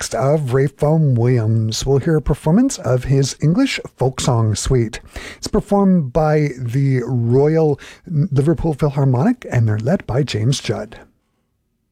next of Ralph Vaughan Williams. We'll hear a performance of his English folk song suite. It's performed by the Royal Liverpool Philharmonic, and they're led by James Judd.